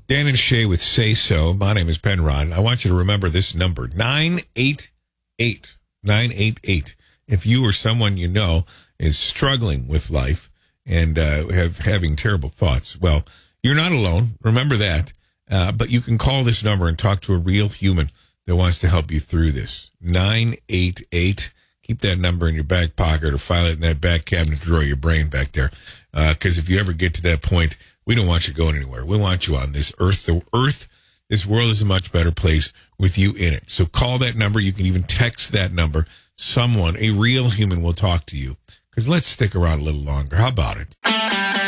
Dan and Shay with Say So. My name is Penrod. I want you to remember this number, 988. 988. If you or someone you know is struggling with life and having terrible thoughts, well, you're not alone. Remember that. But you can call this number and talk to a real human that wants to help you through this. 988. Keep that number in your back pocket or file it in that back cabinet drawer of your brain back there. Because if you ever get to that point, we don't want you going anywhere. We want you on this earth. This world is a much better place with you in it. So call that number. You can even text that number. Someone, a real human, will talk to you. Because let's stick around a little longer. How about it?